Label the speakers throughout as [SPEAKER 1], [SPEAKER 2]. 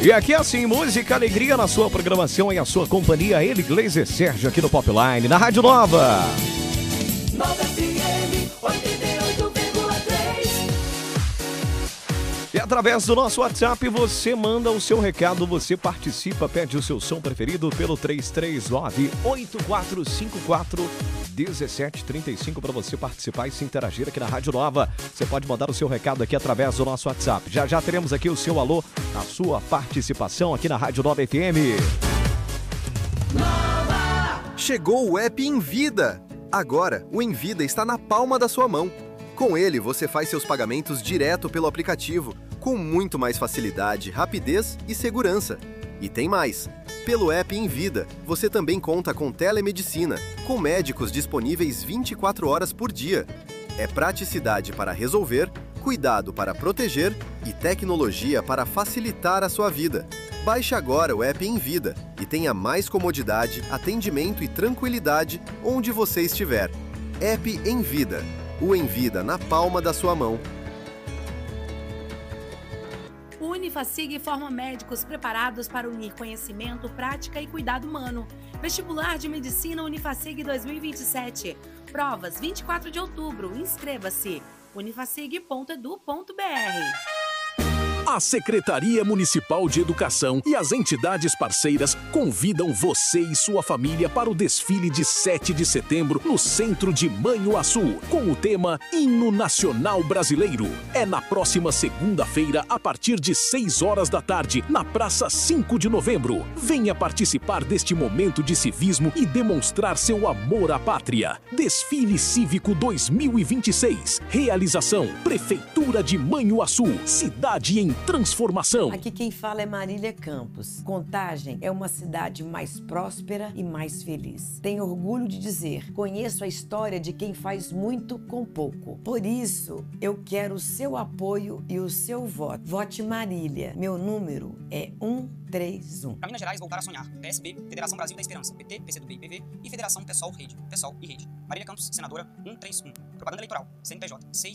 [SPEAKER 1] E aqui assim, música, alegria na sua programação e a sua companhia, ele, Glazer Sérgio, aqui no Popline, na Rádio Nova.
[SPEAKER 2] Nova FM 88,3.
[SPEAKER 1] E através do nosso WhatsApp, você manda o seu recado, você participa, pede o seu som preferido pelo 339-8454-1735 para você participar e se interagir aqui na Rádio Nova. Você pode mandar o seu recado aqui através do nosso WhatsApp. Já teremos aqui o seu alô, a sua participação aqui na Rádio Nova FM.
[SPEAKER 3] Chegou o app Envida. Agora, o Envida está na palma da sua mão. Com ele, você faz seus pagamentos direto pelo aplicativo, com muito mais facilidade, rapidez e segurança. E tem mais! Pelo app Envida, você também conta com telemedicina, com médicos disponíveis 24 horas por dia. É praticidade para resolver, cuidado para proteger e tecnologia para facilitar a sua vida. Baixe agora o app Envida e tenha mais comodidade, atendimento e tranquilidade onde você estiver. App Envida. O Envida na palma da sua mão.
[SPEAKER 4] O Unifacig forma médicos preparados para unir conhecimento, prática e cuidado humano. Vestibular de Medicina Unifacig 2027. Provas 24 de outubro. Inscreva-se. unifacig.edu.br.
[SPEAKER 5] A Secretaria Municipal de Educação e as entidades parceiras convidam você e sua família para o desfile de 7 de setembro no centro de Manhuaçu, com o tema Hino Nacional Brasileiro. É na próxima segunda-feira, a partir de 6 horas da tarde, na Praça 5 de Novembro. Venha participar deste momento de civismo e demonstrar seu amor à pátria. Desfile Cívico 2026. Realização: Prefeitura de Manhuaçu, cidade em transformação.
[SPEAKER 6] Aqui quem fala é Marília Campos. Contagem é uma cidade mais próspera e mais feliz. Tenho orgulho de dizer, conheço a história de quem faz muito com pouco. Por isso, eu quero o seu apoio e o seu voto. Vote Marília. Meu número é 131.
[SPEAKER 7] Para Minas Gerais, voltar a sonhar. PSB, Federação Brasil da Esperança, PT, PCdoB e PV e Federação PSOL Rede. PSOL e Rede. Marília Campos, senadora 131. Propaganda eleitoral. CNPJ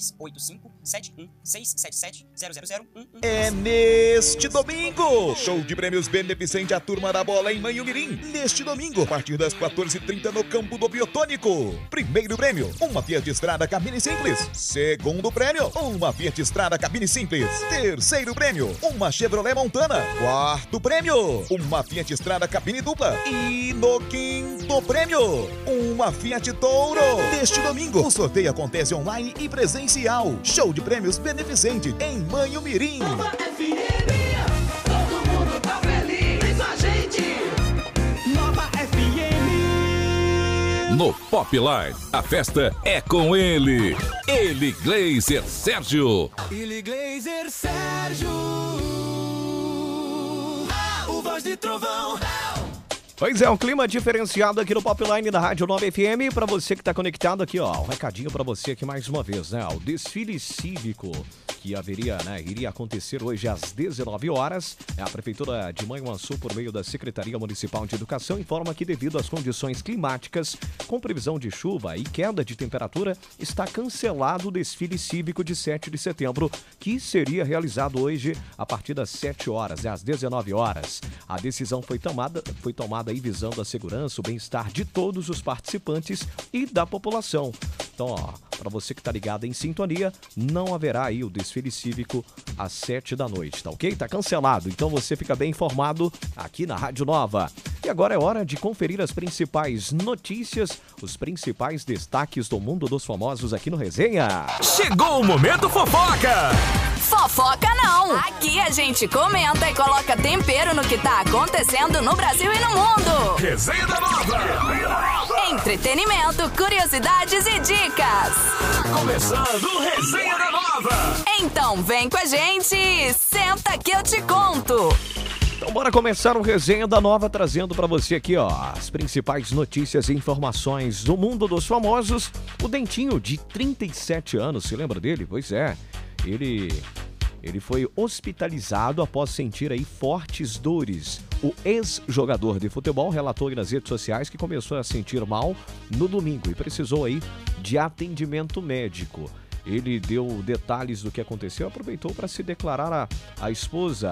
[SPEAKER 7] 685-71-677-000-111.
[SPEAKER 8] É neste domingo! Show de prêmios beneficente à Turma da Bola em Manhumirim. Neste domingo, a partir das 14h30 no Campo do Biotônico. Primeiro prêmio, uma Fiat Strada cabine simples. Segundo prêmio, uma Fiat Strada cabine simples. Terceiro prêmio, uma Chevrolet Montana. Quarto prêmio, uma Fiat Strada cabine dupla. E no quinto prêmio, uma Fiat Touro. Neste domingo, o sorteio acontece online e presencial. Show de prêmios beneficente em Manhumirim.
[SPEAKER 2] Nova FM, todo mundo tá feliz, a gente. Nova FM.
[SPEAKER 9] No Popline, a festa é com ele. Ele, Glazer Sérgio.
[SPEAKER 2] Ele, Glazer Sérgio. O voz de trovão.
[SPEAKER 1] Pois é, um clima diferenciado aqui no Popline da Rádio Nova FM. Para você que está conectado aqui, ó, um recadinho para você aqui mais uma vez, né? O desfile cívico que iria acontecer hoje às 19 horas. A Prefeitura de Manhuaçu, por meio da Secretaria Municipal de Educação, informa que devido às condições climáticas, com previsão de chuva e queda de temperatura, está cancelado o desfile cívico de 7 de setembro, que seria realizado hoje a partir das 7 horas, às 19 horas. A decisão foi tomada aí visando a segurança, o bem-estar de todos os participantes e da população. Então, ó, para você que tá ligado em sintonia, não haverá aí o desfile cívico às 7 da noite, tá ok? Tá cancelado, então você fica bem informado aqui na Rádio Nova. E agora é hora de conferir as principais notícias, os principais destaques do mundo dos famosos aqui no Resenha.
[SPEAKER 9] Chegou o Momento Fofoca!
[SPEAKER 10] Fofoca não! Aqui a gente comenta e coloca tempero no que tá acontecendo no Brasil e no mundo.
[SPEAKER 9] Resenha da Nova!
[SPEAKER 10] Entretenimento, curiosidades e dicas.
[SPEAKER 9] Começando o Resenha da Nova!
[SPEAKER 10] Então vem com a gente e senta que eu te conto.
[SPEAKER 1] Então bora começar o Resenha da Nova, trazendo para você aqui, ó, as principais notícias e informações do mundo dos famosos. O Dentinho, de 37 anos, se lembra dele? Pois é, ele foi hospitalizado após sentir aí fortes dores. O ex-jogador de futebol relatou nas redes sociais que começou a sentir mal no domingo e precisou aí de atendimento médico. Ele deu detalhes do que aconteceu, aproveitou para se declarar à esposa,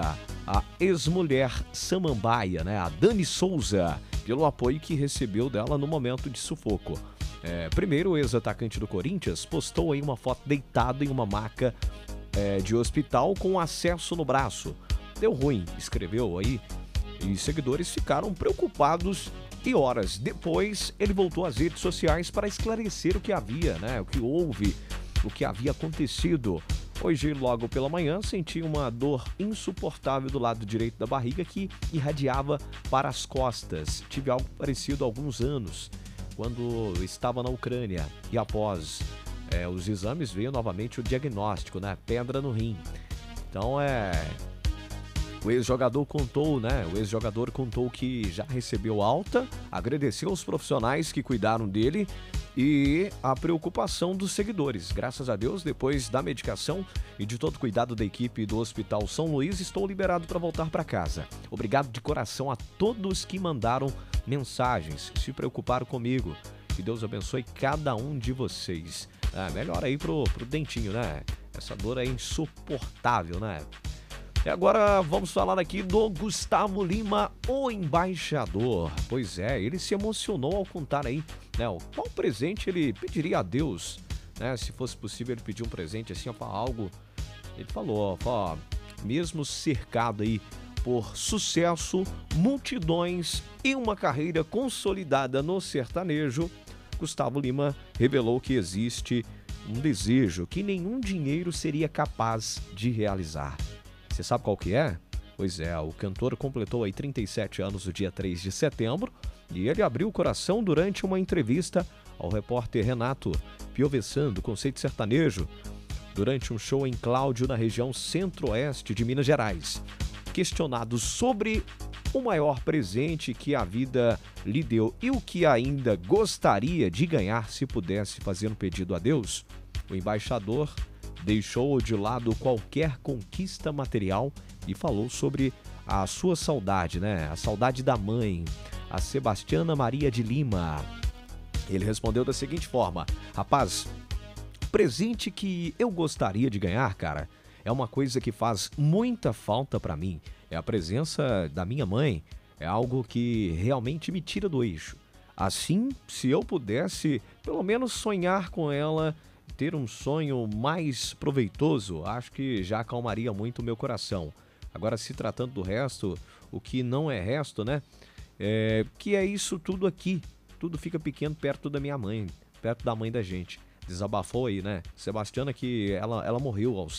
[SPEAKER 1] a ex-mulher samambaia, né, a Dani Souza, pelo apoio que recebeu dela no momento de sufoco. Primeiro, o ex-atacante do Corinthians postou aí uma foto deitado em uma maca de hospital com acesso no braço. Deu ruim, escreveu aí, e seguidores ficaram preocupados e horas depois ele voltou às redes sociais para esclarecer o que havia, né, o que houve, o que havia acontecido. Hoje, logo pela manhã, senti uma dor insuportável do lado direito da barriga que irradiava para as costas. Tive algo parecido há alguns anos, quando estava na Ucrânia. E após os exames, veio novamente o diagnóstico, né? Pedra no rim. Então, o ex-jogador contou, né? O ex-jogador contou que já recebeu alta, agradeceu aos profissionais que cuidaram dele e a preocupação dos seguidores. Graças a Deus, depois da medicação e de todo o cuidado da equipe do Hospital São Luís, estou liberado para voltar para casa. Obrigado de coração a todos que mandaram mensagens, se preocuparam comigo. Que Deus abençoe cada um de vocês. Melhor aí pro dentinho, né? Essa dor é insuportável, né? E agora vamos falar aqui do Gustavo Lima, o embaixador. Pois é, ele se emocionou ao contar aí, né, qual presente ele pediria a Deus, né? Se fosse possível ele pedir um presente assim, algo. Ele falou, mesmo cercado aí por sucesso, multidões e uma carreira consolidada no sertanejo, Gustavo Lima revelou que existe um desejo que nenhum dinheiro seria capaz de realizar. Você sabe qual que é? Pois é, o cantor completou aí 37 anos no dia 3 de setembro e ele abriu o coração durante uma entrevista ao repórter Renato Piovessan, do Conceito Sertanejo, durante um show em Cláudio, na região centro-oeste de Minas Gerais. Questionado sobre o maior presente que a vida lhe deu e o que ainda gostaria de ganhar se pudesse fazer um pedido a Deus, o embaixador deixou de lado qualquer conquista material e falou sobre a sua saudade, né? A saudade da mãe, a Sebastiana Maria de Lima. Ele respondeu da seguinte forma: rapaz, o presente que eu gostaria de ganhar, cara, é uma coisa que faz muita falta pra mim. É a presença da minha mãe. É algo que realmente me tira do eixo. Assim, se eu pudesse pelo menos sonhar com ela, ter um sonho mais proveitoso, acho que já acalmaria muito o meu coração. Agora, se tratando do resto, o que não é resto, né? Que é isso tudo aqui. Tudo fica pequeno perto da minha mãe, perto da mãe da gente. Desabafou aí, né? Sebastiana, que ela morreu aos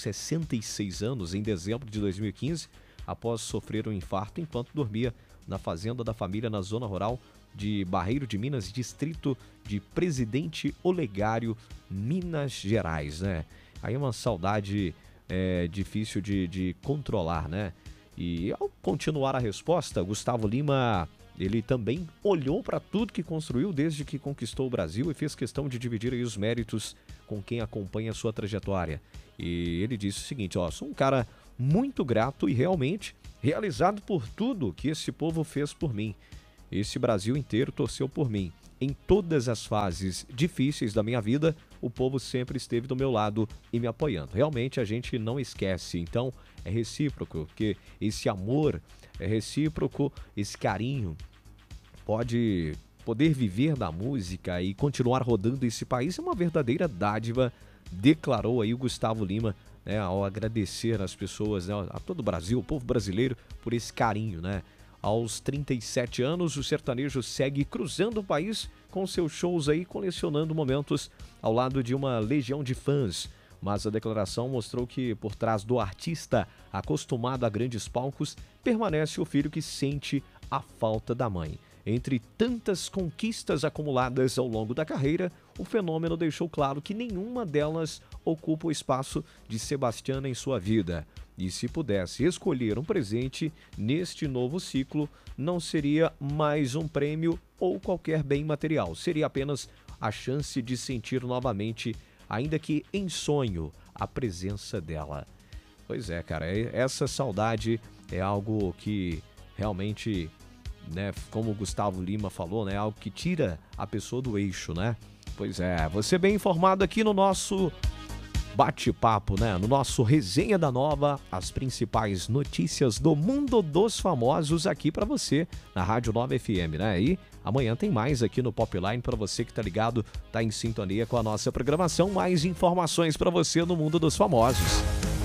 [SPEAKER 1] 66 anos, em dezembro de 2015, após sofrer um infarto enquanto dormia na fazenda da família na zona rural de Barreiro de Minas, distrito de Presidente Olegário, Minas Gerais, né? Aí uma saudade difícil de controlar, né? E ao continuar a resposta, Gustavo Lima, ele também olhou para tudo que construiu desde que conquistou o Brasil e fez questão de dividir aí os méritos com quem acompanha a sua trajetória. E ele disse o seguinte, sou um cara muito grato e realmente realizado por tudo que esse povo fez por mim. Esse Brasil inteiro torceu por mim. Em todas as fases difíceis da minha vida, o povo sempre esteve do meu lado e me apoiando. Realmente a gente não esquece, então é recíproco, porque esse amor é recíproco, esse carinho poder viver da música e continuar rodando esse país é uma verdadeira dádiva, declarou aí o Gustavo Lima, né, ao agradecer às pessoas, né, a todo o Brasil, o povo brasileiro, por esse carinho, né? Aos 37 anos, o sertanejo segue cruzando o país com seus shows aí, colecionando momentos ao lado de uma legião de fãs. Mas a declaração mostrou que por trás do artista acostumado a grandes palcos, permanece o filho que sente a falta da mãe. Entre tantas conquistas acumuladas ao longo da carreira, o fenômeno deixou claro que nenhuma delas ocupa o espaço de Sebastiana em sua vida. E se pudesse escolher um presente neste novo ciclo, não seria mais um prêmio ou qualquer bem material. Seria apenas a chance de sentir novamente, ainda que em sonho, a presença dela. Pois é, cara, essa saudade é algo que realmente, né, como o Gustavo Lima falou, né, algo que tira a pessoa do eixo, né? Pois é, você bem informado aqui no nosso bate-papo, né? No nosso Resenha da Nova, as principais notícias do mundo dos famosos aqui pra você na Rádio Nova FM, né? E amanhã tem mais aqui no Popline pra você que tá ligado, tá em sintonia com a nossa programação, mais informações pra você no mundo dos famosos.